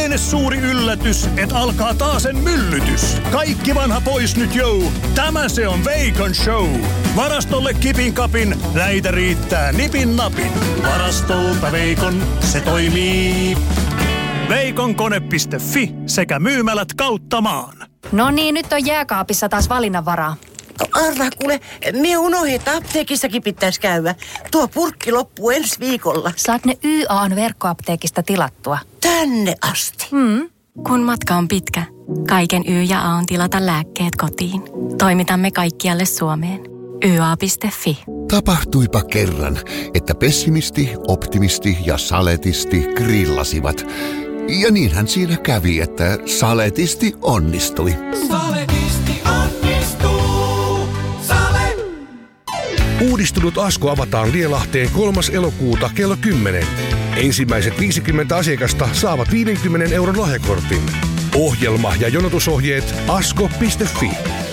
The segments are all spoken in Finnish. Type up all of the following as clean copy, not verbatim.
Liene suuri yllätys, et alkaa taasen myllytys. Kaikki vanha pois nyt jou. Tämä se on Veikon Show. Varastolle kipin kapin, näitä riittää nipin napin. Varastolta Veikon, se toimii. Veikonkone.fi sekä myymälät kautta maan. No niin, nyt on jääkaapissa taas valinnanvaraa. Arvaa kuule, mie unohdin, että apteekissakin pitäisi käydä. Tuo purkki loppuu ensi viikolla. Saat ne YA:n verkkoapteekista tilattua. Tänne asti. Kun matka on pitkä, kaiken Y ja A on tilata lääkkeet kotiin. Toimitamme kaikkialle Suomeen. YA.fi. Tapahtuipa kerran, että pessimisti, optimisti ja saletisti grillasivat. Ja niinhän siinä kävi, että saletisti onnistui. Saletisti onnistuu. Sale! Uudistunut Asko avataan Lielahteen 3. elokuuta kello 10. Ensimmäiset 50 asiakasta saavat 50 € lahjakortin. Ohjelma ja jonotusohjeet asko.fi.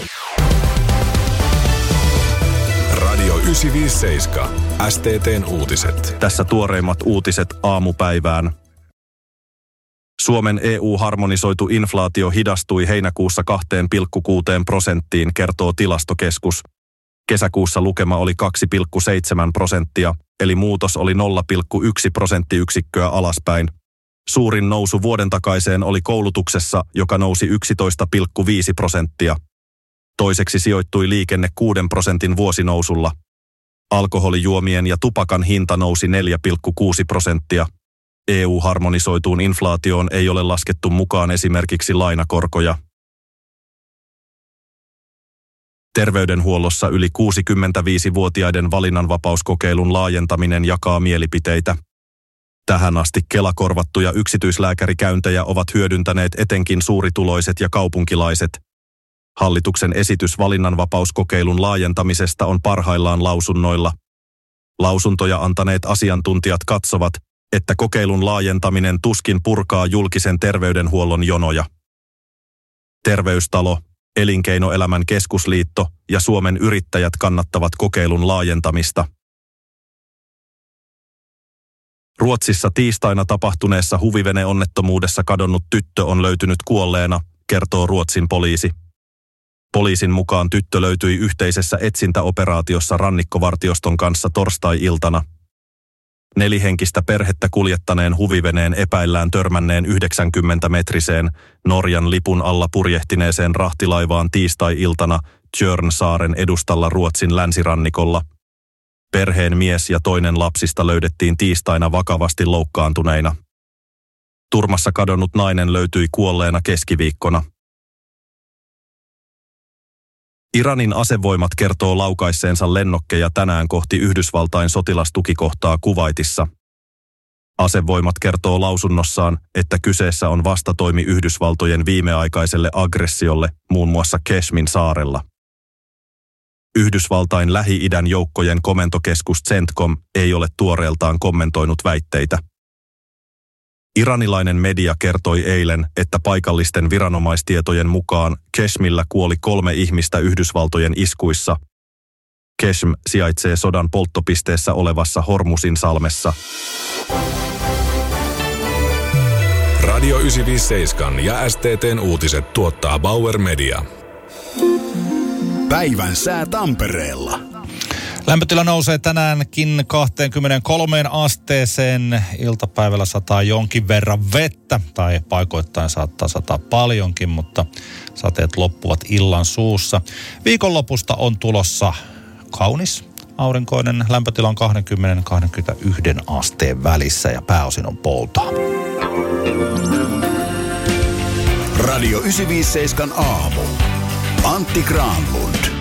Radio 957. STT:n uutiset. Tässä tuoreimmat uutiset aamupäivään. Suomen EU-harmonisoitu inflaatio hidastui heinäkuussa 2,6%, kertoo Tilastokeskus. Kesäkuussa lukema oli 2,7%, eli muutos oli 0,1 prosenttiyksikköä alaspäin. Suurin nousu vuoden takaiseen oli koulutuksessa, joka nousi 11,5%. Toiseksi sijoittui liikenne 6% vuosinousulla. Alkoholijuomien ja tupakan hinta nousi 4,6%. EU-harmonisoituun inflaatioon ei ole laskettu mukaan esimerkiksi lainakorkoja. Terveydenhuollossa yli 65-vuotiaiden valinnanvapauskokeilun laajentaminen jakaa mielipiteitä. Tähän asti Kela-korvattuja yksityislääkärikäyntejä ovat hyödyntäneet etenkin suurituloiset ja kaupunkilaiset. Hallituksen esitys valinnanvapauskokeilun laajentamisesta on parhaillaan lausunnoilla. Lausuntoja antaneet asiantuntijat katsovat, että kokeilun laajentaminen tuskin purkaa julkisen terveydenhuollon jonoja. Terveystalo, Elinkeinoelämän keskusliitto ja Suomen yrittäjät kannattavat kokeilun laajentamista. Ruotsissa tiistaina tapahtuneessa huviveneonnettomuudessa kadonnut tyttö on löytynyt kuolleena, kertoo Ruotsin poliisi. Poliisin mukaan tyttö löytyi yhteisessä etsintäoperaatiossa rannikkovartioston kanssa torstai-iltana. 4-henkistä perhettä kuljettaneen huviveneen epäillään törmänneen 90-metriseen Norjan lipun alla purjehtineeseen rahtilaivaan tiistai-iltana Tjörnsaaren edustalla Ruotsin länsirannikolla. Perheen mies ja toinen lapsista löydettiin tiistaina vakavasti loukkaantuneina. Turmassa kadonnut nainen löytyi kuolleena keskiviikkona. Iranin asevoimat kertoo laukaisseensa lennokkeja tänään kohti Yhdysvaltain sotilastukikohtaa Kuwaitissa. Asevoimat kertoo lausunnossaan, että kyseessä on vastatoimi Yhdysvaltojen viimeaikaiselle aggressiolle muun muassa Kashmin saarella. Yhdysvaltain Lähi-idän joukkojen komentokeskus CENTCOM ei ole tuoreeltaan kommentoinut väitteitä. Iranilainen media kertoi eilen, että paikallisten viranomaistietojen mukaan Kashmilla kuoli 3 ihmistä Yhdysvaltojen iskuissa. Kashm sijaitsee sodan polttopisteessä olevassa Hormuzin salmessa. Radio 957 ja STT:n uutiset tuottaa Bauer Media. Päivän sää Tampereella. Lämpötila nousee tänäänkin 23 asteeseen. Iltapäivällä sataa jonkin verran vettä, tai paikoittain saattaa sataa paljonkin, mutta sateet loppuvat illan suussa. Viikonlopusta on tulossa kaunis, aurinkoinen. Lämpötila on 20-21 asteen välissä ja pääosin on poutaa. Radio 957 aamu. Antti Granlund.